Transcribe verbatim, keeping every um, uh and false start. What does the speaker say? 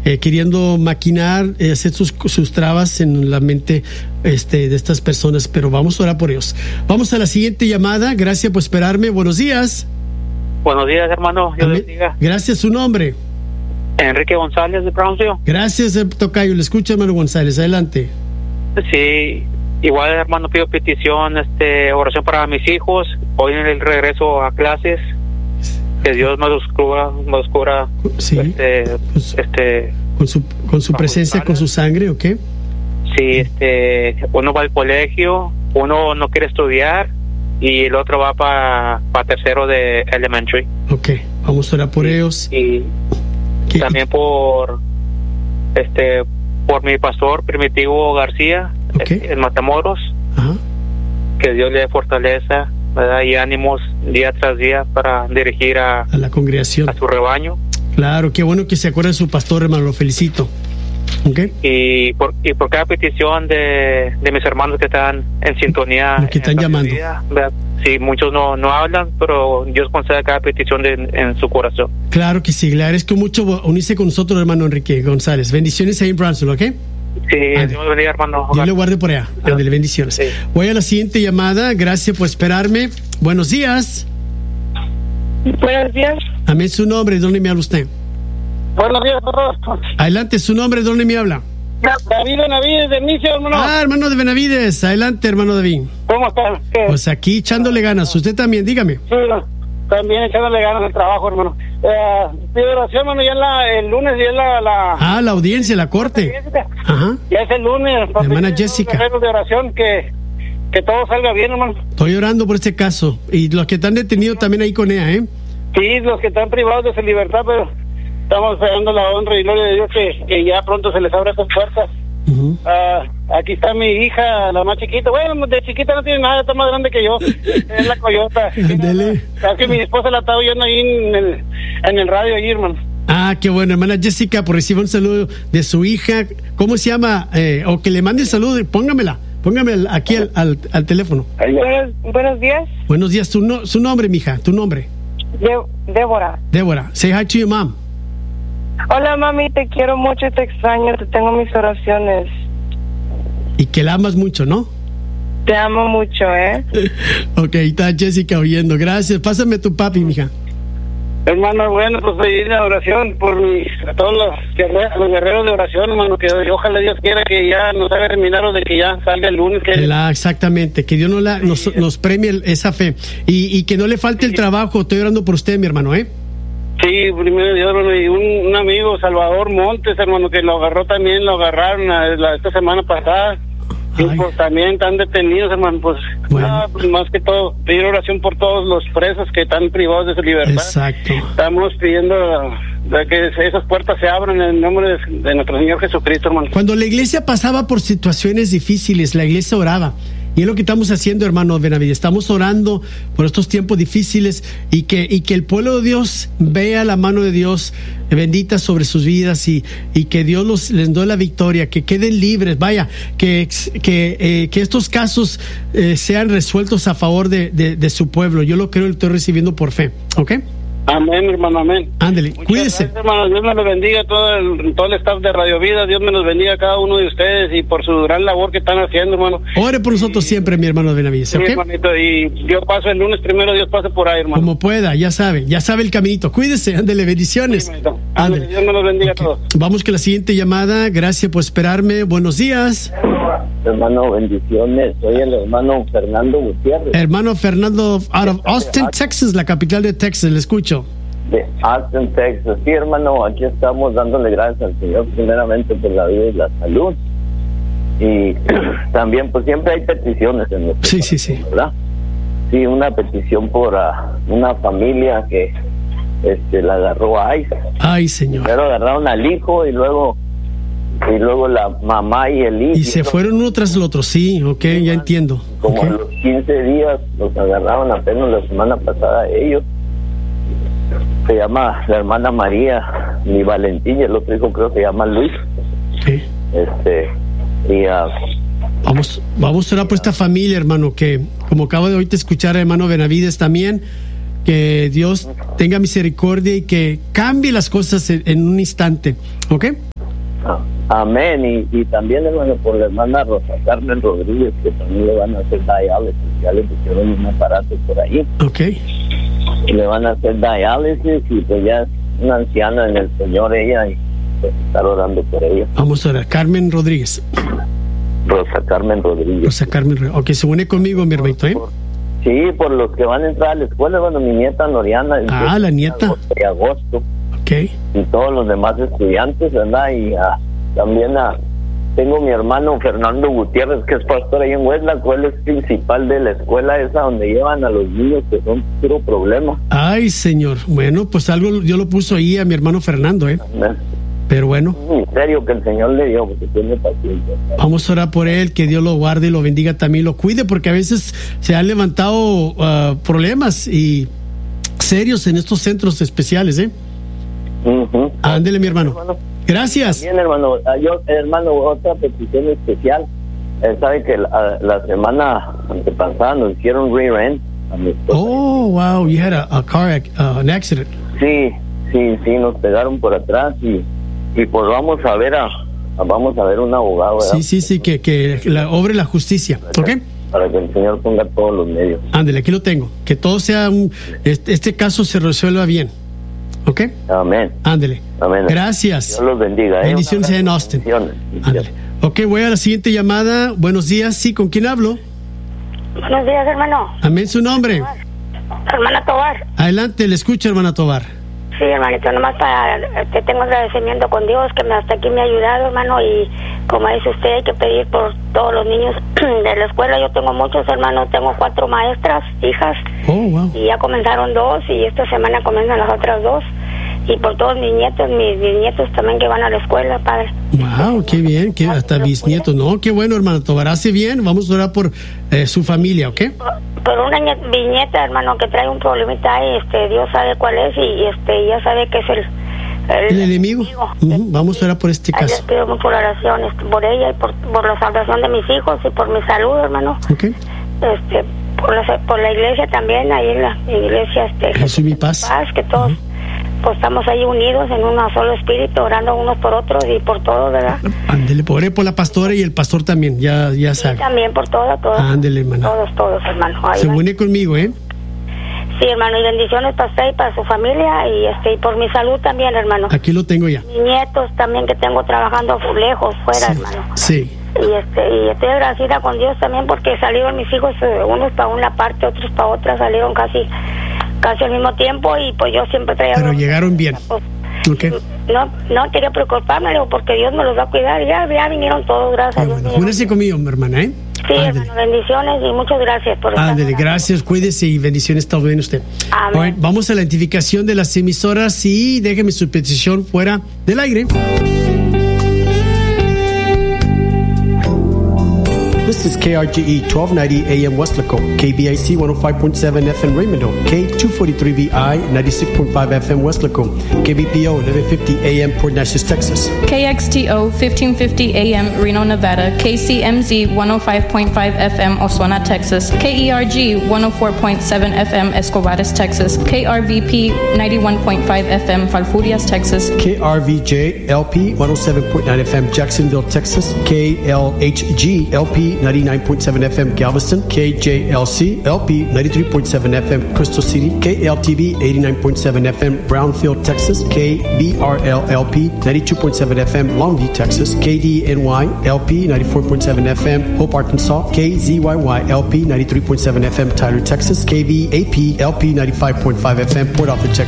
eh, queriendo maquinar, eh, hacer sus, sus trabas en la mente este, de estas personas, pero vamos a orar por ellos. Vamos a la siguiente llamada. Gracias por esperarme. Buenos días. Buenos días, hermano. Dios les bendiga. Gracias. ¿Su nombre? Enrique González de Brownsville. Gracias, tocayo. Le escucho, hermano González. Adelante. Sí, igual, hermano, pido petición, este, oración para mis hijos. Hoy en el regreso a clases, que Dios me los cubra, me los cubra, sí. este, pues, este, con su, con su presencia, con su sangre, ¿ok? Sí, este, uno va al colegio, uno no quiere estudiar y el otro va para pa tercero de elementary. Ok, vamos a orar por y, ellos. Y ¿Qué? También por, este, por mi pastor Primitivo García, okay. en Matamoros. Ajá. Que Dios le dé fortaleza, ¿verdad? Y ánimos día tras día para dirigir a, a la congregación, a su rebaño. Claro, qué bueno que se acuerda de su pastor, hermano, lo felicito. Okay. Y por y por cada petición de, de mis hermanos que están en sintonía, los que están llamando. Vida, sí, muchos no no hablan, pero Dios concede cada petición de, en su corazón. Claro que sí, le agradezco mucho unirse con nosotros, hermano Enrique González. Bendiciones ahí en Brownsville, ¿ok? Sí, Dios bendiga, hermano. Dios le guarde por allá. Ándale, bendiciones. Sí. Voy a la siguiente llamada. Gracias por esperarme. Buenos días. Buenos días. Amén, su nombre. ¿Dónde me habla usted? Buenos días a todos. Adelante, su nombre. ¿Dónde me habla? David Benavides de Inicio, hermano. Ah, hermano de Benavides. Adelante, hermano David. ¿Cómo están? ¿Qué? Pues aquí echándole ganas. Usted también, dígame. Sí, también echándole ganas al trabajo, hermano. Eh, pido oración, hermano, ya la, el lunes ya la, la... Ah, la audiencia, la corte. Ajá. Ya es el lunes. La hermana Jessica. De oración, que, que todo salga bien, hermano. Estoy orando por este caso. Y los que están detenidos también ahí con ella, ¿eh? Sí, los que están privados de su libertad, pero estamos esperando la honra y gloria de Dios que, que ya pronto se les abra esas puertas. Uh-huh. Uh, aquí está mi hija, la más chiquita. Bueno, de chiquita no tiene nada, está más grande que yo. Es la coyota. Dele. Es que mi esposa la está oyendo ahí en el, en el radio ahí, hermano. Ah, qué bueno, hermana Jessica, por recibir un saludo de su hija. ¿Cómo se llama? Eh, o que le mande el saludo, póngamela. Póngame aquí al, al, al teléfono. Buenos, buenos días. Buenos días. Tu, no, su nombre, mija, tu nombre. De, Débora. Débora. Say hi to your mom. Hola, mami, te quiero mucho, te extraño, te tengo mis oraciones. Y que la amas mucho, ¿no? Te amo mucho, ¿eh? Ok, está Jessica oyendo. Gracias. Pásame tu papi, mija. Hermano, bueno, pues pedir la oración por mi, a todos los guerreros, los guerreros de oración, hermano, que ojalá Dios quiera que ya nos haga el milagro de que ya salga el lunes. Que... La, exactamente, que Dios nos, la, nos, sí, nos premie esa fe y, y que no le falte sí. el trabajo. Estoy orando por usted, mi hermano, ¿eh? Sí, primero Dios, hermano, y un, un amigo, Salvador Montes, hermano, que lo agarró también, lo agarraron la, la, esta semana pasada. Y pues también están detenidos, hermano, pues, bueno. ah, pues más que todo, pedir oración por todos los presos que están privados de su libertad. Exacto. Estamos pidiendo que esas puertas se abran en el nombre de, de nuestro Señor Jesucristo, hermano. Cuando la iglesia pasaba por situaciones difíciles, la iglesia oraba. Y es lo que estamos haciendo, hermano Benavides. Estamos orando por estos tiempos difíciles y que, y que el pueblo de Dios vea la mano de Dios bendita sobre sus vidas y, y que Dios los, les dé la victoria, que queden libres. Vaya, que, que, eh, que estos casos eh, sean resueltos a favor de, de, de su pueblo. Yo lo creo y lo estoy recibiendo por fe. ¿Ok? Amén, hermano, amén. Ándele, cuídese. Gracias, hermano. Dios me los bendiga, todo el, todo el staff de Radio Vida. Dios me los bendiga a cada uno de ustedes y por su gran labor que están haciendo, hermano. Ore por nosotros y, siempre, mi hermano Benavides. Sí, ¿okay? Hermanito, y yo paso el lunes primero, Dios pase por ahí, hermano. Como pueda, ya sabe, ya sabe el caminito. Cuídese, ándele, bendiciones. Sí, ándele. Dios me los bendiga okay. a todos. Vamos con la siguiente llamada. Gracias por esperarme. Buenos días. Hermano, bendiciones. Soy el hermano Fernando Gutiérrez. Hermano Fernando, out of Austin, Texas, la capital de Texas. Le escucho. De Austin, Texas. Sí, hermano, aquí estamos dándole gracias al Señor primeramente por la vida y la salud. Y también, pues siempre hay peticiones en nuestro Sí, corazón, sí, sí. ¿verdad? Sí, una petición por uh, una familia que este la agarró a ICE. Ay, Señor. Pero agarraron al hijo y luego y luego la mamá y el hijo. Y se fueron uno tras el otro, sí, ok, sí, ya entiendo. Como okay. a los quince días los agarraron apenas la semana pasada ellos. Se llama la hermana María y Valentín, y el otro hijo creo que se llama Luis. Sí. Este, y uh, vamos, vamos a orar por esta familia, hermano, que como acabo de ahorita escuchar a hermano Benavides también, Que Dios tenga misericordia y que cambie las cosas en, en un instante. ¿Ok? Ah, amén. Y, y también, hermano, por la hermana Rosa Carmen Rodríguez, que también le van a hacer diálisis. Ya le pusieron un aparato por ahí. Ok. Y le van a hacer diálisis y pues ya es una anciana en el Señor ella y pues estar orando por ella. Vamos a orar. Carmen Rodríguez. Rosa Carmen Rodríguez. Rosa Carmen Rodríguez. Ok, se une conmigo, mi hermanito, ¿eh? Sí, por los que van a entrar a la escuela, bueno, mi nieta Noriana. Ah, la nieta. De agosto. Ok. Y todos los demás estudiantes, ¿verdad? Y uh, también uh, tengo mi hermano Fernando Gutiérrez, que es pastor ahí en Westlack, él es principal de la escuela esa donde llevan a los niños que son puro problema. Ay, Señor. Bueno, pues algo yo lo puso ahí a mi hermano Fernando, ¿eh? Amén. Pero bueno. Un ministerio que el Señor le dio, porque tiene paciencia. Vamos a orar por él, que Dios lo guarde y lo bendiga también, lo cuide, porque a veces se han levantado uh, problemas y serios en estos centros especiales, ¿eh? Uh-huh. Ándele, mi hermano. hermano. Gracias. Bien, hermano. Yo, hermano, otra petición especial. Eh, sabe que la, la semana antepasada nos hicieron rear end a mi esposa. Oh, wow, you had a, a car uh, an accident. Sí, sí, sí, nos pegaron por atrás y y pues vamos a ver a, a vamos a ver un abogado, ¿verdad? Sí, sí, sí, que, que la, obre la justicia, ¿ok? Para que el Señor ponga todos los medios. Ándele, aquí lo tengo. Que todo sea un, este, este caso se resuelva bien, ¿ok? Amén. Ándele. Amén. Gracias. Dios los bendiga. ¿eh? Bendiciones en Austin. Bendiciones. Ándele. Ok, voy a la siguiente llamada. Buenos días, sí, ¿con quién hablo? Buenos días, hermano. Amén, su nombre. Hermana Tobar. Adelante, le escucho, hermana Tobar. Sí, hermanito, nomás para, te tengo agradecimiento con Dios que me, hasta aquí me ha ayudado, hermano, y como dice usted, hay que pedir por todos los niños de la escuela. Yo tengo muchos hermanos, tengo cuatro maestras, hijas, oh, wow. Y ya comenzaron dos, y esta semana comienzan las otras dos, y por todos mis nietos, mis bisnietos también que van a la escuela, padre. Wow, qué bien, que hasta bisnietos, no, qué bueno, hermano Tobar, hace bien, vamos a orar por eh, su familia, ¿ok? Por una bisnieta, hermano, que trae un problemita ahí, este, Dios sabe cuál es y este, ya sabe que es el el, el enemigo. enemigo. Uh-huh. Vamos a orar por este caso. Les pido mucho oración este, por ella y por, por la salvación de mis hijos y por mi salud, hermano. Okay. Este, por la, por la iglesia también, ahí en la iglesia, este, Jesús mi paz. paz, que todos. Uh-huh. Pues estamos ahí unidos en un solo espíritu, orando unos por otros y por todo, ¿verdad? Ándele, oré por la pastora y el pastor también, ya, ya sabe. Sí, también por todo, todo. Ándele, hermano. Todos, todos, hermano. Ahí Se va. une conmigo, ¿eh? Sí, hermano, y bendiciones para usted y para su familia y este y por mi salud también, hermano. Aquí lo tengo ya. Mis nietos también que tengo trabajando lejos, fuera, sí, hermano. Sí. Y este y estoy agradecida con Dios también porque salieron mis hijos, unos para una parte, otros para otra, salieron casi casi al mismo tiempo y pues yo siempre traía... Pero llegaron bien. Pues, okay. No no quería preocuparme, porque Dios me los va a cuidar. Ya, ya vinieron todos, gracias a Dios. Bueno, júrese conmigo, mi hermana, ¿eh? Sí, Ándale. Hermano, bendiciones y muchas gracias por estar. Ándale, gracias, cuídese y bendiciones también usted. Amén. Right, vamos a la identificación de las emisoras y déjeme su petición fuera del aire. This is K R G E twelve ninety A M Westlaco, K B I C one oh five point seven F M Raymond, K two forty-three V I ninety-six point five F M Westlaco, K B P O eleven fifty A M Port Neches, Texas, K X T O fifteen fifty A M Reno, Nevada, K C M Z one oh five point five F M Oswego, Texas, K E R G one oh four point seven F M Escobares, Texas, K R V P ninety-one point five F M Falfurrias, Texas, K R V J L P one oh seven point nine F M Jacksonville, Texas, K L H G L P ninety-nine point seven F M Galveston, K J L C L P ninety-three point seven F M Crystal City, K L T V eighty-nine point seven F M Brownfield, Texas, K B R L L P ninety-two point seven F M Longview, Texas, K D N Y L P ninety-four point seven F M Hope, Arkansas, K Z Y Y L P ninety-three point seven F M Tyler, Texas, K V A P L P ninety-five point five F M Port Arthur, Texas.